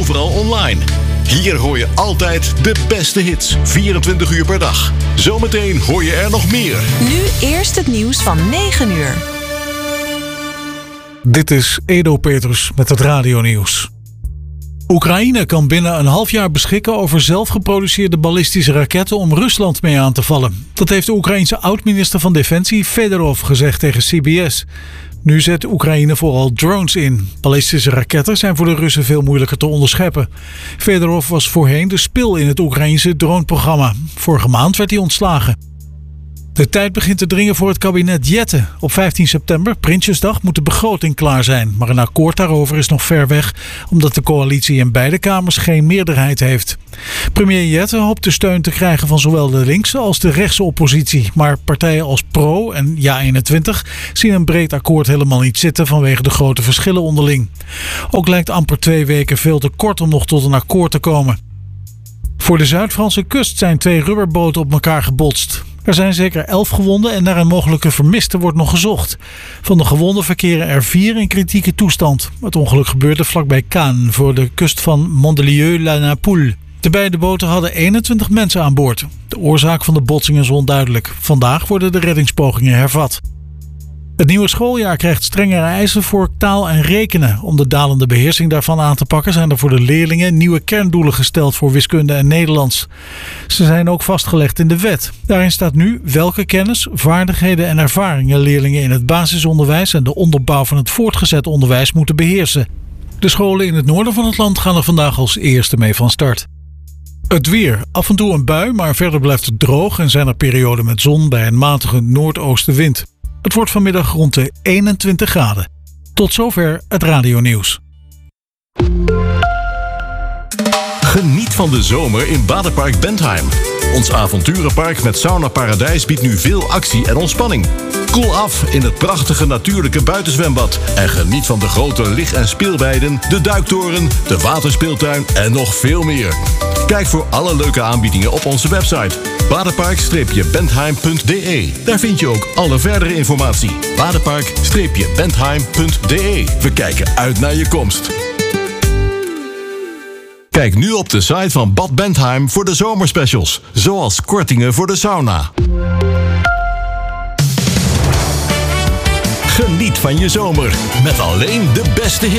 overal online. Hier hoor je altijd de beste hits, 24 uur per dag. Zometeen hoor je er nog meer. Nu eerst het nieuws van 9 uur. Dit is Edo Petrus met het radionieuws. Oekraïne kan binnen een half jaar beschikken over zelfgeproduceerde ballistische raketten om Rusland mee aan te vallen. Dat heeft de Oekraïense oud-minister van Defensie Fedorov gezegd tegen CBS. Nu zet Oekraïne vooral drones in. Ballistische raketten zijn voor de Russen veel moeilijker te onderscheppen. Fedorov was voorheen de spil in het Oekraïense droneprogramma. Vorige maand werd hij ontslagen. De tijd begint te dringen voor het kabinet Jette. Op 15 september, Prinsjesdag, moet de begroting klaar zijn. Maar een akkoord daarover is nog ver weg, omdat de coalitie in beide kamers geen meerderheid heeft. Premier Jette hoopt de steun te krijgen van zowel de linkse als de rechtse oppositie. Maar partijen als PRO en JA21 zien een breed akkoord helemaal niet zitten vanwege de grote verschillen onderling. Ook lijkt amper 2 weken veel te kort om nog tot een akkoord te komen. Voor de Zuid-Franse kust zijn 2 rubberboten op elkaar gebotst. Er zijn zeker 11 gewonden en naar een mogelijke vermiste wordt nog gezocht. Van de gewonden verkeren er 4 in kritieke toestand. Het ongeluk gebeurde vlakbij Cannes, voor de kust van Mandelieu-la-Napoule. De beide boten hadden 21 mensen aan boord. De oorzaak van de botsing is onduidelijk. Vandaag worden de reddingspogingen hervat. Het nieuwe schooljaar krijgt strengere eisen voor taal en rekenen. Om de dalende beheersing daarvan aan te pakken zijn er voor de leerlingen nieuwe kerndoelen gesteld voor wiskunde en Nederlands. Ze zijn ook vastgelegd in de wet. Daarin staat nu welke kennis, vaardigheden en ervaringen leerlingen in het basisonderwijs en de onderbouw van het voortgezet onderwijs moeten beheersen. De scholen in het noorden van het land gaan er vandaag als eerste mee van start. Het weer. Af en toe een bui, maar verder blijft het droog en zijn er perioden met zon bij een matige noordoostenwind. Het wordt vanmiddag rond de 21 graden. Tot zover het radionieuws. Geniet van de zomer in Badenpark Bentheim. Ons avonturenpark met saunaparadijs biedt nu veel actie en ontspanning. Koel af in het prachtige natuurlijke buitenzwembad. En geniet van de grote lig- en speelweiden, de duiktoren, de waterspeeltuin en nog veel meer. Kijk voor alle leuke aanbiedingen op onze website badenpark-bentheim.de. Daar vind je ook alle verdere informatie. badenpark-bentheim.de. We kijken uit naar je komst. Kijk nu op de site van Bad Bentheim voor de zomerspecials, zoals kortingen voor de sauna. Geniet van je zomer met alleen de beste hits.